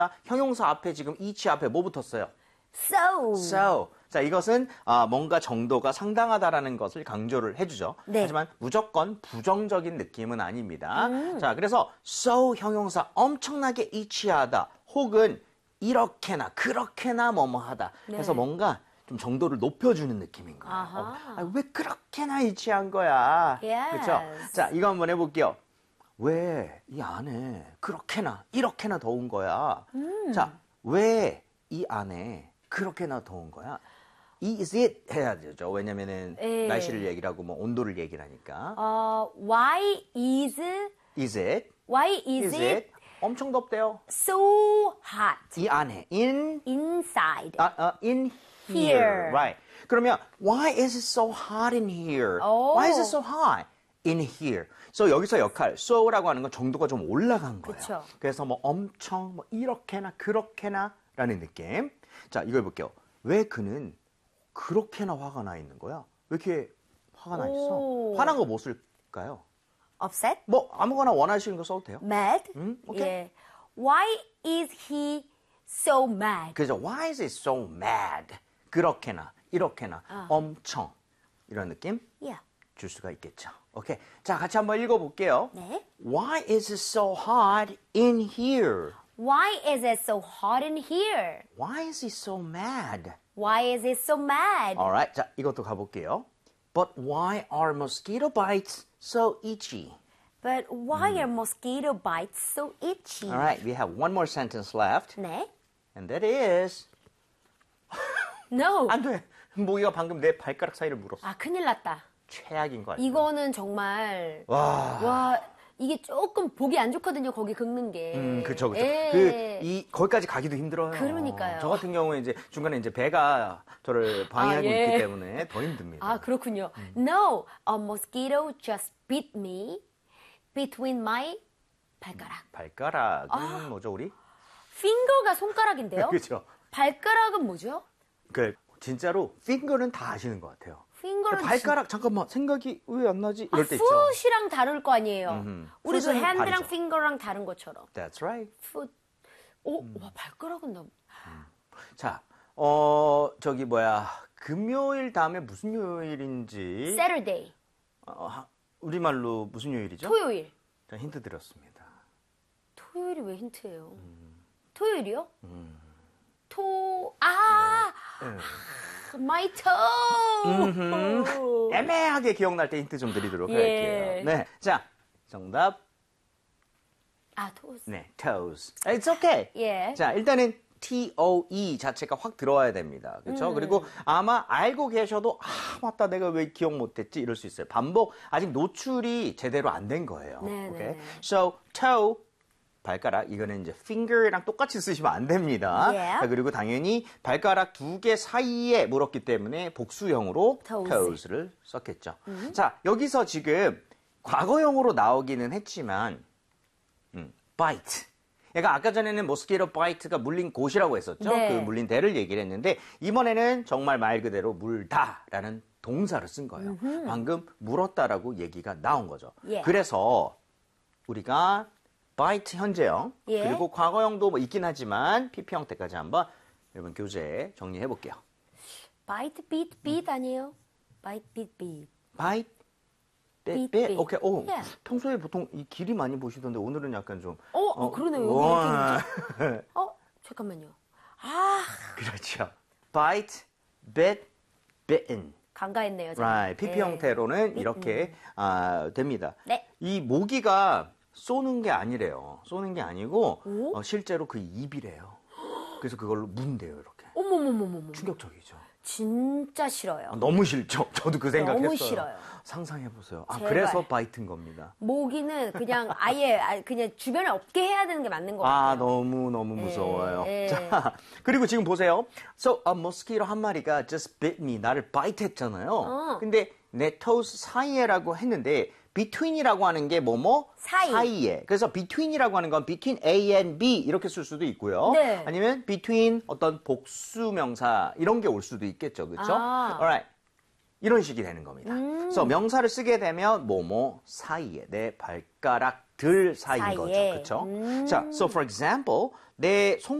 형용사 앞에 지금 each 앞에 뭐 붙었어요? So. 자, 이것은 뭔가 정도가 상당하다라는 것을 강조를 해주죠. 네. 하지만 무조건 부정적인 느낌은 아닙니다. 자, 그래서 so 형용사 엄청나게 이치하다 혹은 이렇게나 그렇게나 뭐뭐하다. 네. 그래서 뭔가 좀 정도를 높여주는 느낌인 거예요. 왜 그렇게나 이치한 거야? Yes. 그렇죠? 자, 이거 한번 해볼게요. 왜 이 안에 그렇게나 이렇게나 더운 거야? 자, 왜 이 안에 그렇게나 더운 거야? Is it 해야 되죠. 왜냐면은 예. 날씨를 얘기를 하고 뭐 온도를 얘기를 하니까. Why is it 엄청 덥대요. so hot 이 안에 in inside? in here. Here. Right. 그러면 why is it so hot in here? 오. Why is it so hot in here? So 여기서 역할 so라고 하는 건 정도가 좀 올라간 거예요. 그쵸. 그래서 뭐 엄청 뭐 이렇게나 그렇게나라는 느낌. 자, 이거 해볼게요. 왜 그는 그렇게나 화가 나 있는 거야? 왜 이렇게 화가 나 있어? 오. 화난 거 뭐 쓸까요? Upset? 뭐 아무거나 원하시는 거 써도 돼요. Mad? 오케이. 예. Why is he so mad? 그래서 why is it so mad? 그렇게나 이렇게나 엄청 이런 느낌 Yeah. 줄 수가 있겠죠. 오케이. 자, 같이 한번 읽어볼게요. 네. Why is it so hot in here? Why is it so hot in here? Why is he so mad? Why is it so mad? Alright. 자, 이것도 가볼게요. But why are mosquito bites so itchy? But why are mosquito bites so itchy? Alright. We have one more sentence left. 네. And that is No. 안 돼. 모기가 방금 내 발가락 사이를 물었어. 아, 큰일 났다. 최악인 거 알죠? 이거는 정말 와, 이게 조금 보기 안 좋거든요. 거기 긁는 게. 그쵸, 그쵸. 예. 거기까지 가기도 힘들어요. 그러니까요. 저 같은 경우에 이제 중간에 이제 배가 저를 방해하고 예. 있기 때문에 더 힘듭니다. 아, 그렇군요. No, a mosquito just bit me between my 발가락. 발가락은 뭐죠, 우리? finger가 손가락인데요? 그죠. 발가락은 뭐죠? 진짜로 핑거는 다 아시는 것 같아요. finger는 발가락 잠깐만 생각이 왜 안 나지? 이럴 때 있죠. foot이랑 다를 거 아니에요. 우리도 foot은 hand랑 발이죠. finger랑 다른 것처럼. That's right. foot. 와, 발가락은 나. 자, 저기 금요일 다음에 무슨 요일인지 Saturday. 우리말로 무슨 요일이죠? 토요일. 자, 힌트 드렸습니다. 토요일이 왜 힌트예요? 토요일이요? my toe. 애매하게 기억날 때 힌트 좀 드리도록 예. 할게요. 네, 자, 정답. toes. 네, toes. It's okay. 예. 자, 일단은 TOE 자체가 확 들어와야 됩니다. 그렇죠? 그리고 아마 알고 계셔도 맞다, 내가 왜 기억 못했지 이럴 수 있어요. 반복 아직 노출이 제대로 안 된 거예요. 네, 오케이? 네. So toe 발가락 이거는 이제 finger랑 똑같이 쓰시면 안 됩니다. Yeah. 자, 그리고 당연히 발가락 두 개 사이에 물었기 때문에 복수형으로 Toes. toes를 썼겠죠. 자, 여기서 지금 과거형으로 나오기는 했지만 bite. 얘가 아까 전에는 mosquito bite가 물린 곳이라고 했었죠. 네. 그 물린 데를 얘기를 했는데 이번에는 정말 말 그대로 물다라는 동사를 쓴 거예요. 방금 물었다라고 얘기가 나온 거죠. 예. 그래서 우리가 bite 현재형 예. 그리고 과거형도 뭐 있긴 하지만 PP 형태까지 한번 여러분 교재 정리해 볼게요. bite, beat 아니에요? bite, beat. bite beat. 오케이. 오, Yeah. 평소에 보통 이 길이 많이 보시던데 오늘은 약간 좀 그러네요. 여기 우와. 이렇게 잠깐만요. 그렇죠. bite, bit, bitten. 간과했네요. 제가. Right. PP 예. 형태로는 이렇게 됩니다. 네. 이 모기가 쏘는 게 아니래요. 쏘는 게 아니고 실제로 그 입이래요. 그래서 그걸로 문대요, 이렇게. 어머머머머머. 충격적이죠. 진짜 싫어요. 너무 싫죠. 저도 그 생각했어요. 너무 싫어요. 상상해보세요. 제발. 그래서 바이트인 겁니다. 모기는 그냥 아예 그냥 주변에 없게 해야 되는 게 맞는 것 같아요. 너무 무서워요. 예. 자, 그리고 지금 보세요. So, a mosquito 한 마리가 just bit me. 나를 bite 했잖아요. 근데 내 toes 사이에라고 했는데 between이라고 하는 게 사이에. 그래서 between이라고 하는 건 between A and B 이렇게 쓸 수도 있고요. 네. 아니면 between 어떤 복수명사 이런 게 올 수도 있겠죠. 그렇죠? Alright. 이런 식이 되는 겁니다. 그래서 명사를 쓰게 되면 사이에 내 발가락들 사이인 거죠. 그렇죠? 자, so for example, 내